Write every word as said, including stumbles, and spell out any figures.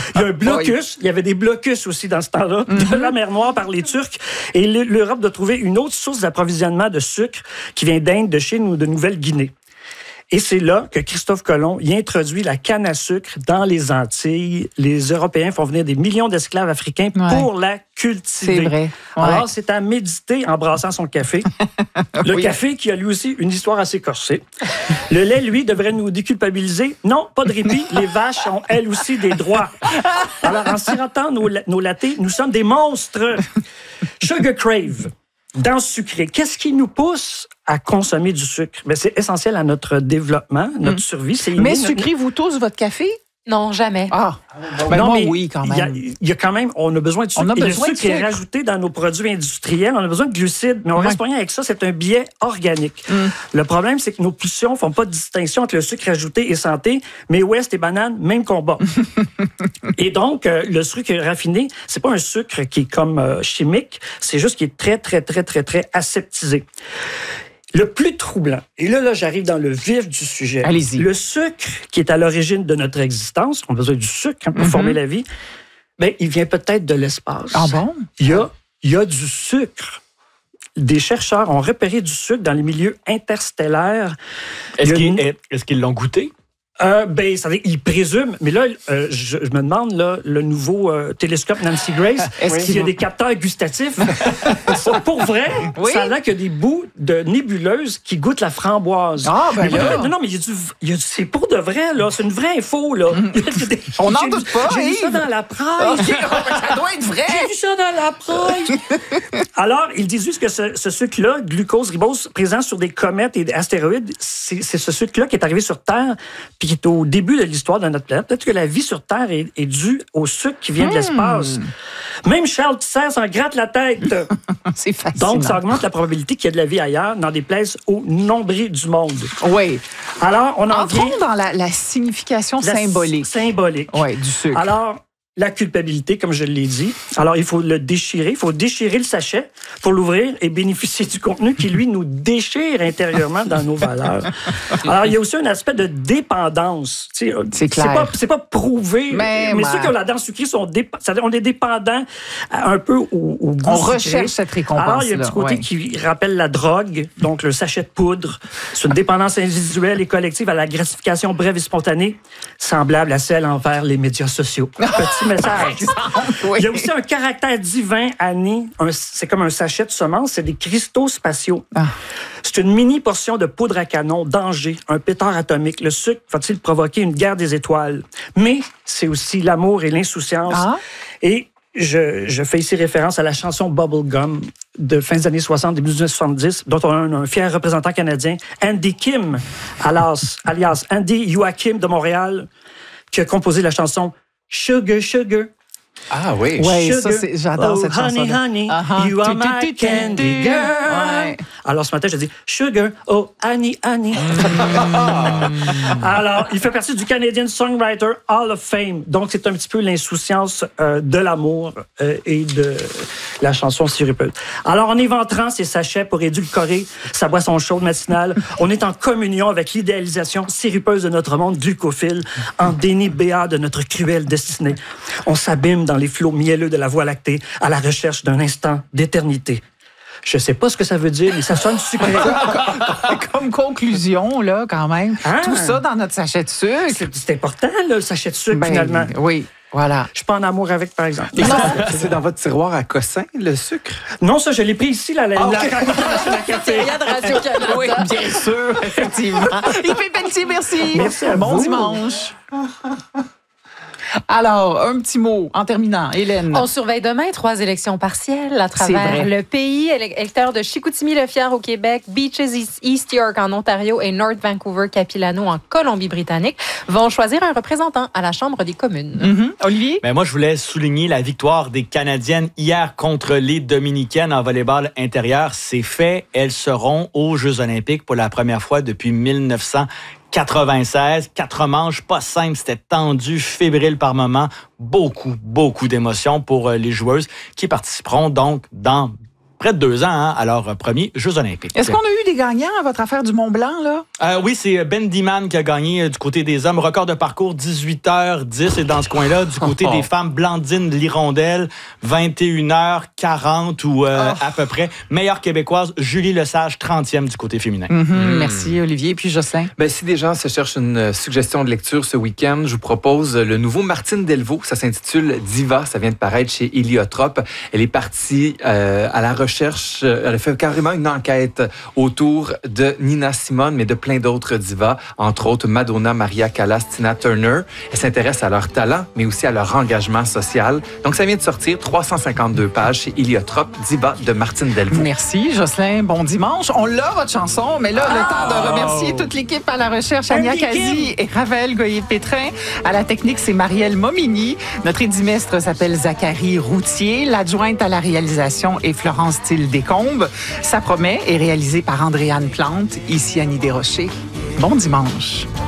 Il y a un blocus. Il y avait des blocus aussi dans ce temps-là, mm-hmm. de la mer Noire par les Turcs. Et l'Europe doit trouver une autre source d'approvisionnement de sucre qui vient d'Inde, de Chine ou de Nouvelle-Guinée. Et c'est là que Christophe Colomb y introduit la canne à sucre dans les Antilles. Les Européens font venir des millions d'esclaves africains ouais. pour la cultiver. C'est vrai. Ouais. Alors, c'est à méditer en brassant son café. Le oui. café qui a lui aussi une histoire assez corsée. Le lait, lui, devrait nous déculpabiliser. Non, pas de répit. Les vaches ont, elles aussi, des droits. Alors, en sirotant nos, nos lattés, nous sommes des monstres. Sugar Crave. Dans ce sucré, qu'est-ce qui nous pousse à consommer du sucre? Bien, c'est essentiel à notre développement, notre mmh. survie. C'est mais sucrez vous tous votre café? Non, jamais. Ah, ben non, moi, oui, quand même. Il y, y a quand même, on a besoin de sucre. On a et besoin le sucre, de sucre est rajouté dans nos produits industriels. On a besoin de glucides, mais on ne ouais. reste pas rien avec ça. C'est un biais organique. Mm. Le problème, c'est que nos pulsions ne font pas de distinction entre le sucre ajouté et santé. Mais West et banane, même combat. Et donc, euh, le sucre raffiné, c'est pas un sucre qui est comme euh, chimique. C'est juste qu'il est très, très, très, très, très aseptisé. Le plus troublant, et là, là, j'arrive dans le vif du sujet. Allez-y. Le sucre qui est à l'origine de notre existence, on a besoin du sucre hein, pour mm-hmm. former la vie, bien, il vient peut-être de l'espace. Ah bon? Il y a, il y a du sucre. Des chercheurs ont repéré du sucre dans les milieux interstellaires. Est-ce qu'ils, une... est-ce qu'ils l'ont goûté? Euh, ben, ça veut dire, ils présument, mais là, euh, je, je me demande, là, le nouveau euh, télescope Nancy Grace, est-ce oui. qu'il y a des capteurs gustatifs? Pour vrai, oui. ça a l'air qu'il y a des bouts de nébuleuses qui goûtent la framboise. Ah, ben là. Non, non, mais il y a du, il y a du, c'est pour de vrai, là. C'est une vraie info, là. Des, on n'en doute pas, J'ai vu ça dans la presse. Ça doit être vrai. J'ai vu ça dans la presse. Alors, ils disent que ce, ce sucre-là, glucose, ribose, présent sur des comètes et des astéroïdes, c'est, c'est ce sucre-là qui est arrivé sur Terre, puis qui est au début de l'histoire de notre planète. Peut-être que la vie sur Terre est, est due au sucre qui vient mmh. de l'espace. Même Charles Tisser s'en gratte la tête. C'est fascinant. Donc, ça augmente la probabilité qu'il y ait de la vie ailleurs, dans des places au nombril du monde. Oui. Alors, on en Entrons vient... dans la, la signification la symbolique. Symbolique. Oui, du sucre. Alors, la culpabilité, comme je l'ai dit. Alors, il faut le déchirer. Il faut déchirer le sachet pour l'ouvrir et bénéficier du contenu qui, lui, nous déchire intérieurement dans nos valeurs. Alors, il y a aussi un aspect de dépendance. Tu sais, c'est clair. C'est pas, c'est pas prouvé, mais, mais moi... ceux qui ont la dent sucrée sont dép... on est dépendants un peu au, au goût On sucré. recherche cette récompense. Alors, il y a un petit côté ouais. qui rappelle la drogue, donc le sachet de poudre. C'est une dépendance individuelle et collective à la gratification brève et spontanée, semblable à celle envers les médias sociaux. Petit message. Oui. Il y a aussi un caractère divin, Annie. Un, c'est comme un sachet de semences, c'est des cristaux spatiaux. Ah. C'est une mini portion de poudre à canon, danger, un pétard atomique. Le sucre va-t-il provoquer une guerre des étoiles? Mais c'est aussi l'amour et l'insouciance. Ah. Et je, je fais ici référence à la chanson Bubblegum de fin des années soixante, début des années soixante-dix, dont on a un, un fier représentant canadien, Andy Kim, alias, alias Andy Joachim de Montréal, qui a composé la chanson Sugar, Sugar. Ah oui. Oui, ça, c'est, j'adore oh, cette chanson. Honey, honey, uh-huh. You are my candy girl. Ouais. Alors, ce matin, je dis Sugar, oh, honey, honey. Mm. Alors, il fait partie du Canadian Songwriter Hall of Fame. Donc, c'est un petit peu l'insouciance euh, de l'amour euh, et de la chanson sirupeuse. Alors, en éventrant ses sachets pour édulcorer sa boisson chaude matinale, on est en communion avec l'idéalisation sirupeuse de notre monde glucophile, en déni béat de notre cruelle destinée. On s'abîme dans les flots mielleux de la Voie lactée à la recherche d'un instant d'éternité. Je sais pas ce que ça veut dire, mais ça sonne sucré. Comme conclusion, là, quand même. Ah, tout ça dans notre sachet de sucre. C'est, c'est important, là, le sachet de sucre, ben, finalement. Oui, voilà. Je suis pas en amour avec, par exemple. Non. C'est dans votre tiroir à cossin, le sucre? Non, ça, je l'ai pris ici, là, la, oh, la, la, la café. Il y a de Radio-Canada. Oui, bien sûr, effectivement. Yves Pelletier, merci. Merci à bon vous. dimanche. Alors, un petit mot en terminant. Hélène. On surveille demain trois élections partielles à travers le pays. Électeurs de Chicoutimi-Le-Fier au Québec, Beaches East York en Ontario et North Vancouver-Capilano en Colombie-Britannique vont choisir un représentant à la Chambre des communes. Mm-hmm. Olivier? Ben moi, je voulais souligner la victoire des Canadiennes hier contre les Dominicaines en volleyball intérieur. C'est fait. Elles seront aux Jeux olympiques pour la première fois depuis dix-neuf cent quatre-vingt-seize, quatre manches, pas simple, c'était tendu, fébrile par moment, beaucoup, beaucoup d'émotions pour les joueuses qui participeront donc dans près de deux ans hein, à leurs premiers Jeux olympiques. Est-ce qu'on a eu des gagnants à votre affaire du Mont-Blanc, là? Euh, oui, c'est Ben Diman qui a gagné euh, du côté des hommes. Record de parcours, dix-huit heures dix. Et dans ce coin-là, du côté oh. des femmes, Blandine Lirondelle, vingt et une heures quarante ou euh, oh. à peu près. Meilleure québécoise, Julie Lesage, trentième du côté féminin. Mm-hmm. Mm. Merci, Olivier. Puis Jocelyn? Ben, si des gens se cherchent une suggestion de lecture ce week-end, je vous propose le nouveau Martine Delvaux. Ça s'intitule Diva. Ça vient de paraître chez Héliotrope. Elle est partie euh, à la recherche. Elle a fait carrément une enquête autour de Nina Simone, mais de plein d'autres divas, entre autres Madonna, Maria Callas, Tina Turner. Elle s'intéresse à leur talent, mais aussi à leur engagement social. Donc, ça vient de sortir, trois cent cinquante-deux pages chez Héliotrope, Diva de Martine Delvaux. Merci, Jocelyn. Bon dimanche. On l'a, votre chanson, mais là, oh! le temps de remercier toute l'équipe à la recherche, Ania Kazi et Raphaël Goyer-Pétrin. À la technique, c'est Marielle Momini. Notre édimestre s'appelle Zachary Routier. L'adjointe à la réalisation est Florence Thiel-Descombes. Ça promet est réalisé par Andréane Plante. Ici Annie Desrochers. Bon dimanche.